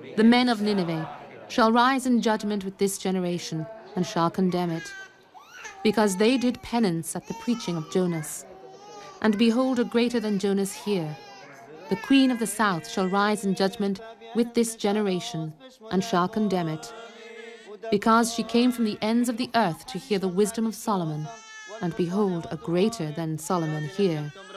The men of Nineveh shall rise in judgment with this generation and shall condemn it, because they did penance at the preaching of Jonas. And behold, a greater than Jonas here. The queen of the south shall rise in judgment with this generation and shall condemn it, because she came from the ends of the earth to hear the wisdom of Solomon. And behold, a greater than Solomon here.